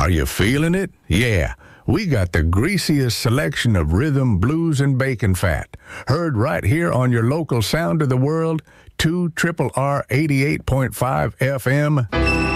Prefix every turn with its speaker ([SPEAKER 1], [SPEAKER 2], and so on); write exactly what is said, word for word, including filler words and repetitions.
[SPEAKER 1] Are you feeling it? Yeah. We got the greasiest selection of rhythm, blues, and bacon fat. Heard right here on your local sound of the world, two R R R eighty-eight point five F M.